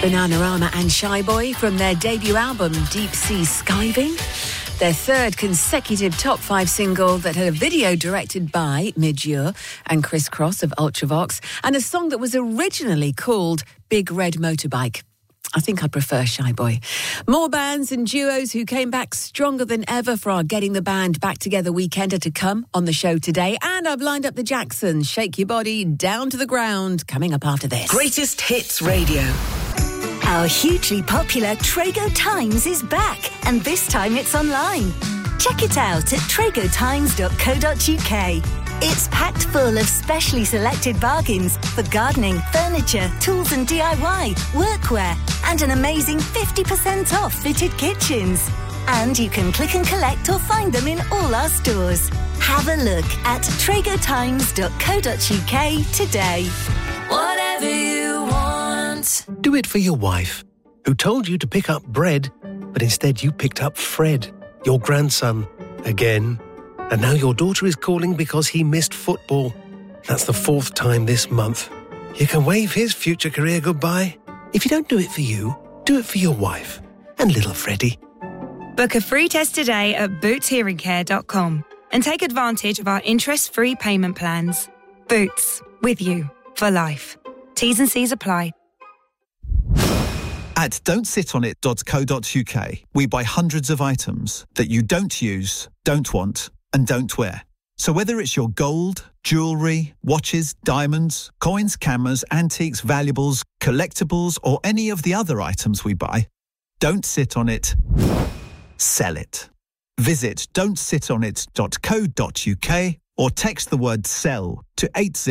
Bananarama and Shy Boy from their debut album Deep Sea Skiving. Their third consecutive top 5 single that had a video directed by Midge and Chris Cross of Ultravox, and a song that was originally called Big Red Motorbike. I think I prefer Shy Boy. More bands and duos who came back stronger than ever for our Getting the Band Back Together weekender to come on the show today. And I've lined up the Jacksons, Shake Your Body Down to the Ground, coming up after this. Greatest Hits Radio. Our hugely popular Trago Times is back, and this time it's online. Check it out at tragotimes.co.uk. It's packed full of specially selected bargains for gardening, furniture, tools and DIY, workwear, and an amazing 50% off fitted kitchens. And you can click and collect or find them in all our stores. Have a look at tragotimes.co.uk today. Whatever you want. Do it for your wife, who told you to pick up bread, but instead you picked up Fred, your grandson, again. And now your daughter is calling because he missed football. That's the 4th time this month. You can wave his future career goodbye. If you don't do it for you, do it for your wife and little Freddie. Book a free test today at bootshearingcare.com and take advantage of our interest-free payment plans. Boots, with you for life. T's and C's apply. At don'tsitonit.co.uk, we buy hundreds of items that you don't use, don't want, and don't wear. So whether it's your gold, jewellery, watches, diamonds, coins, cameras, antiques, valuables, collectibles, or any of the other items we buy, don't sit on it, sell it. Visit don'tsitonit.co.uk or text the word SELL to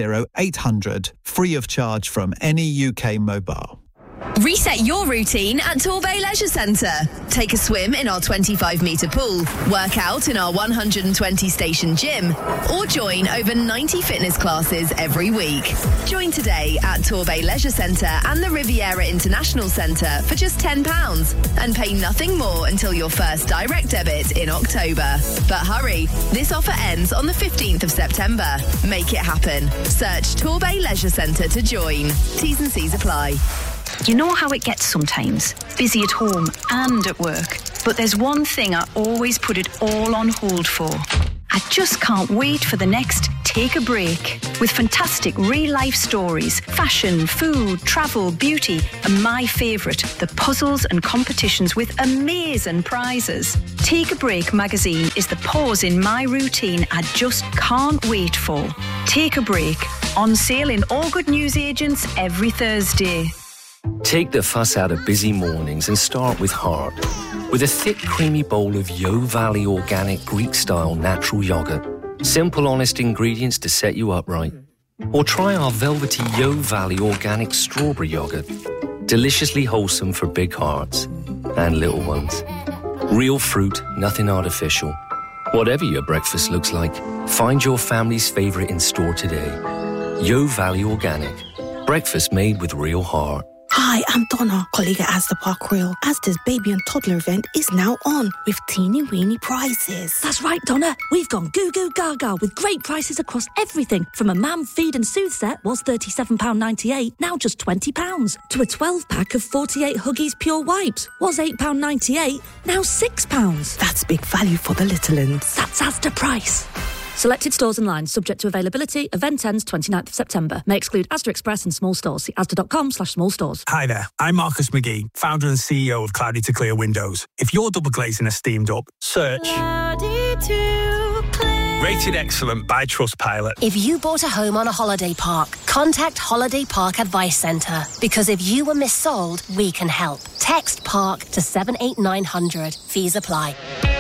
80800, free of charge from any UK mobile. Reset your routine at Torbay Leisure Centre. Take a swim in our 25-metre pool, work out in our 120-station gym, or join over 90 fitness classes every week. Join today at Torbay Leisure Centre and the Riviera International Centre for just £10 and pay nothing more until your first direct debit in October. But hurry, this offer ends on the 15th of September. Make it happen. Search Torbay Leisure Centre to join. T's and C's apply. You know how it gets sometimes, busy at home and at work. But there's one thing I always put it all on hold for. I just can't wait for the next Take a Break. With fantastic real-life stories, fashion, food, travel, beauty, and my favourite, the puzzles and competitions with amazing prizes. Take a Break magazine is the pause in my routine I just can't wait for. Take a Break, on sale in all good newsagents every Thursday. Take the fuss out of busy mornings and start with heart. With a thick, creamy bowl of Yo Valley organic Greek-style natural yoghurt. Simple, honest ingredients to set you up right. Or try our velvety Yo Valley organic strawberry yoghurt. Deliciously wholesome for big hearts and little ones. Real fruit, nothing artificial. Whatever your breakfast looks like, find your family's favourite in store today. Yo Valley Organic. Breakfast made with real heart. Hi, I'm Donna, colleague at Asda Park Royal. Asda's baby and toddler event is now on with teeny weeny prices. That's right, Donna. We've gone goo goo gaga with great prices across everything. From a mam feed and soothe set was £37.98, now just £20. To a 12-pack of 48 Huggies Pure Wipes was £8.98, now £6. That's big value for the little uns. That's Asda price. Selected stores and lines subject to availability. Event ends 29th of September. May exclude Asda Express and small stores. See asda.com/small stores. Hi there, I'm Marcus McGee, founder and CEO of Cloudy to Clear Windows. If your double glazing is steamed up, search Cloudy to Clear. Rated excellent by Trustpilot. If you bought a home on a holiday park, contact Holiday Park Advice Centre. Because if you were missold, we can help. Text PARK to 78900. Fees apply.